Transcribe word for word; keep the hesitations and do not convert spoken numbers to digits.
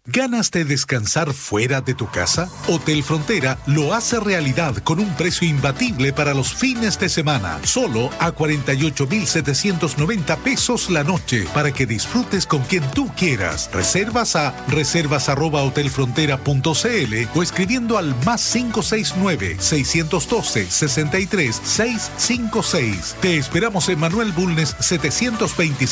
¿Ganas de descansar fuera de tu casa? Hotel Frontera lo hace realidad con un precio imbatible para los fines de semana. Solo a cuarenta y ocho mil setecientos noventa pesos la noche para que disfrutes con quien tú quieras. Reservas a reservas arroba hotelfrontera punto cl o escribiendo al más cinco seis nueve, seis uno dos, seis tres, seis cinco seis. Te esperamos en Manuel Bulnes setecientos veintiséis